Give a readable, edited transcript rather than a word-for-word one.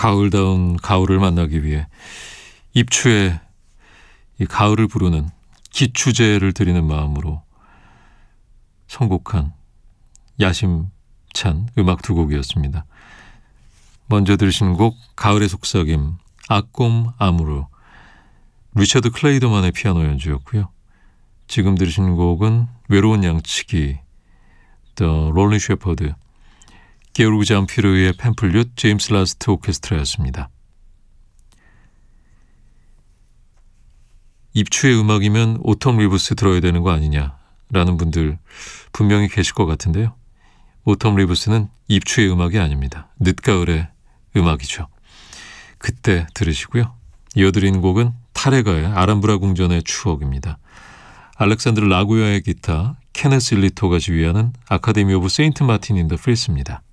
가을다운 가을을 만나기 위해 입추에 이 가을을 부르는 기추제를 드리는 마음으로 선곡한 야심찬 음악 두 곡이었습니다. 먼저 들으신 곡 가을의 속삭임 아꼼 아무르, 리처드 클레이더만의 피아노 연주였고요. 지금 들으신 곡은 외로운 양치기 The Lonely Shepherd, 게오르그 잠피르의 펜플룻, 제임스 라스트 오케스트라였습니다. 입추의 음악이면 오텀 리브스 들어야 되는 거 아니냐라는 분들 분명히 계실 것 같은데요. 오텀 리브스는 입추의 음악이 아닙니다. 늦가을의 음악이죠. 그때 들으시고요. 이어드린 곡은 타레가의 아람브라 궁전의 추억입니다. 알렉산드르 라구야의 기타, 케네스 일리토가 지휘하는 아카데미 오브 세인트 마틴 인 더 필스입니다.